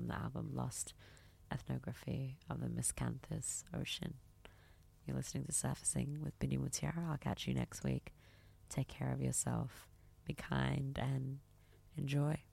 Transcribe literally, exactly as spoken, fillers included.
from the album Lost Ethnography of the Miscanthus Ocean. You're listening to Surfacing with Bindi Mutiara. I'll catch you next week. Take care of yourself, be kind, and enjoy.